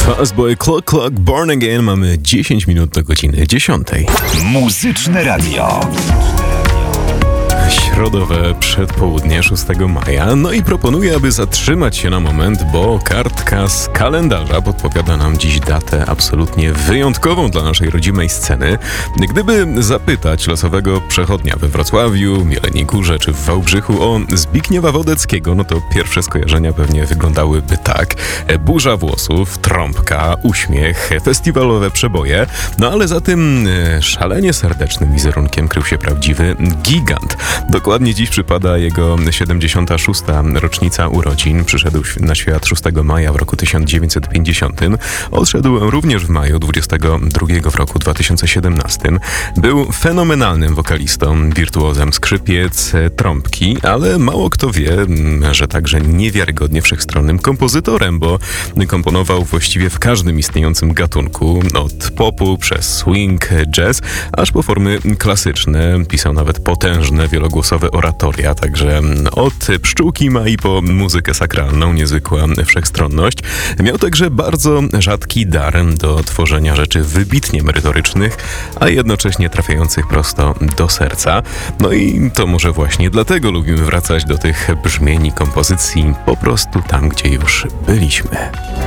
Fastboy Clock Clock Born Again. Mamy 10 minut do godziny 10. Muzyczne Radio. Środowe przedpołudnie 6 maja. No i proponuję, aby zatrzymać się na moment, bo kartka z kalendarza podpowiada nam dziś datę absolutnie wyjątkową dla naszej rodzimej sceny. Gdyby zapytać losowego przechodnia we Wrocławiu, Jeleniej Górze czy w Wałbrzychu o Zbigniewa Wodeckiego, no to pierwsze skojarzenia pewnie wyglądały tak. Burza włosów, trąbka, uśmiech, festiwalowe przeboje. No ale za tym szalenie serdecznym wizerunkiem krył się prawdziwy gigant. Dokładnie dziś przypada jego 76. rocznica urodzin. Przyszedł na świat 6 maja w roku 1950. Odszedł również w maju 22 w roku 2017. Był fenomenalnym wokalistą, wirtuozem skrzypiec, trąbki, ale mało kto wie, że także niewiarygodnie wszechstronnym kompozytorem, bo komponował właściwie w każdym istniejącym gatunku, od popu przez swing, jazz, aż po formy klasyczne. Pisał nawet potężne, wielogłosowe oratoria, także od pszczółki ma i po muzykę sakralną, niezwykła wszechstronność. Miał także bardzo rzadki dar do tworzenia rzeczy wybitnie merytorycznych, a jednocześnie trafiających prosto do serca. No i to może właśnie dlatego lubimy wracać do tych brzmień i kompozycji po prostu tam, gdzie już byliśmy.